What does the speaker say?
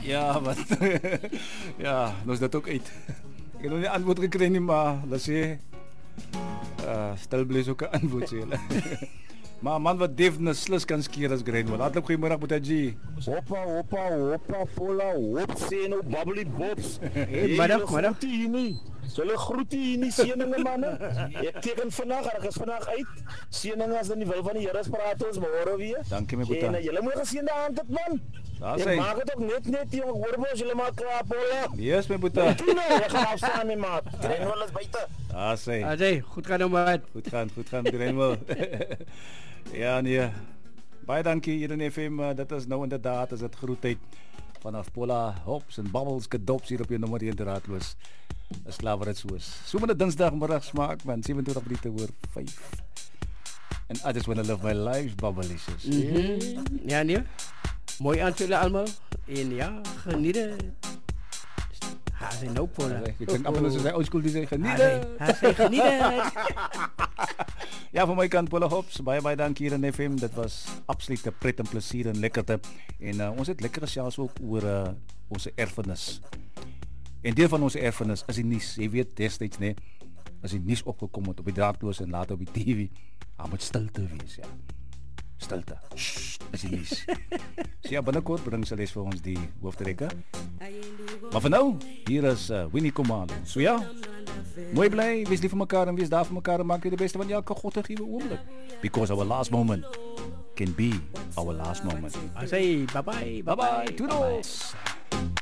Ja, wat? Ja, nou is dat ook uit. Ik heb nog niet antwoord gekregen, maar dat is stel blij ook een antwoord. Maar man, wat Dave een slus kan skiën als Greenwell. Hartelijk goedemiddag, Boetaji. Hoppa, vola, hop, seno, bubbly bobs. Middag. Zullen groeten hier niet, sieninge mannen? Ik teken vandaag, ergens vandaag uit. Sieninge als er niet veel van die jaren praten, ons maar horen weer. Dank je, mijn Boeta. Jullie moeten gezien de hand het, man. Ik maak het ook net, jongen. Hoor me, jullie maken Pola. Yes, mijn Boeta. We gaan afstaan, mijn maat. Greenwell is buiten. Ajay, goed gaan nou, maat. Goed gaan, Greenwell. Ja, nee. Baie dankie hier in FM. Dat is nou inderdaad is het groettijd vanaf Pola Hops en Babbels gedops hier op je nummer 1 draadloos. Is klaar waar het zo is. Zometeen dinsdagmiddag smaak man, 27 minuten voor 5. En I just wanna live my life, babbelicious. Ja, nee. Mooi aan jullie allemaal. En ja, genieten. Hij zijn ook Pola. Ik denk af en toe zijn oldschool die zeggen genieten. Hij zijn genieten. Ja, van mijn kant Pola Hops. Baie dank hier in FM. Dat was absoluut een pret en plezier en lekkerte. En ons het lekker zelfs ook over onze erfenis. En deel van onze erfenis is die nies. Je weet destijds, nee, als die nies opgekomen op die draadloos en later op die TV, hij moet stilte wees, ja. Stilte. Sst, is die nies. Dus ja, binnenkort brengt ze les voor ons die hoofdrekken. Maar voor nou, hier is Winnie Commando. So ja, mooi blij, wees lief voor elkaar en wees daar voor elkaar en maak je de beste van elke God te geven ogenblik. Because our last moment can be our last moment. I say bye bye. Toodles.